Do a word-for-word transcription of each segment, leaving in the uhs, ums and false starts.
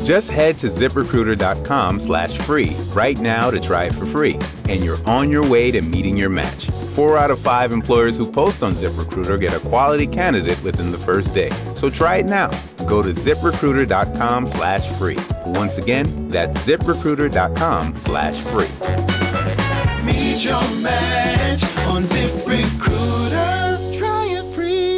Just head to ZipRecruiter.com slash free right now to try it for free. And you're on your way to meeting your match. Four out of five employers who post on ZipRecruiter get a quality candidate within the first day. So try it now. Go to ZipRecruiter.com slash free. Once again, that's ZipRecruiter.com slash free. Meet your match on ZipRecruiter. Try it free.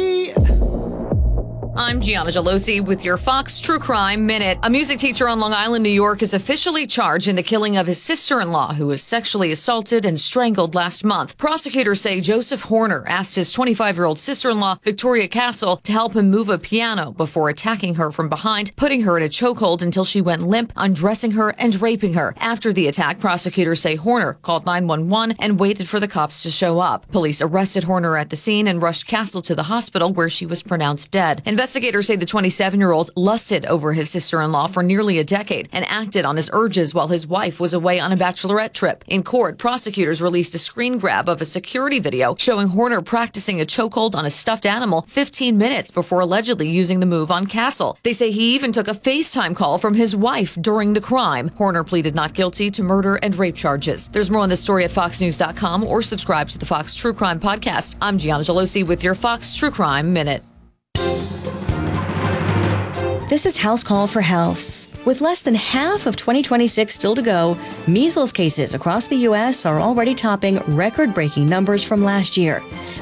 I'm Gianna Gelosi with your Fox True Crime Minute. A music teacher on Long Island, New York, is officially charged in the killing of his sister-in-law, who was sexually assaulted and strangled last month. Prosecutors say Joseph Horner asked his twenty-five-year-old sister-in-law, Victoria Castle, to help him move a piano before attacking her from behind, putting her in a chokehold until she went limp, undressing her, and raping her. After the attack, prosecutors say Horner called nine one one and waited for the cops to show up. Police arrested Horner at the scene and rushed Castle to the hospital, where she was pronounced dead. Investigators say the twenty-seven-year-old lusted over his sister-in-law for nearly a decade and acted on his urges while his wife was away on a bachelorette trip. In court, prosecutors released a screen grab of a security video showing Horner practicing a chokehold on a stuffed animal fifteen minutes before allegedly using the move on Castle. They say he even took a FaceTime call from his wife during the crime. Horner pleaded not guilty to murder and rape charges. There's more on this story at fox news dot com or subscribe to the Fox True Crime Podcast. I'm Gianna Gelosi with your Fox True Crime Minute. This is House Call for Health. With less than half of twenty twenty-six still to go, measles cases across the U S are already topping record-breaking numbers from last year.